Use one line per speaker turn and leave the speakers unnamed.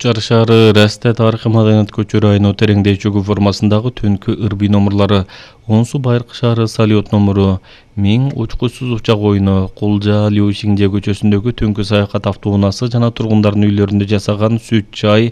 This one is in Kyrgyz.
Учар шаары Расте тарыхый маданият көчөрү айына тереңдечүүгү формасындагы түнкү ырбий номурлары, Онсу Байыркы шаары Салиот номуру, Миң учкучсуз учак оюну, Кулжа Лю Сиңже көчөсүндөгү түнкү саякат автоунаасы жана тургундардын үйлөрүндө жасаган сүт чай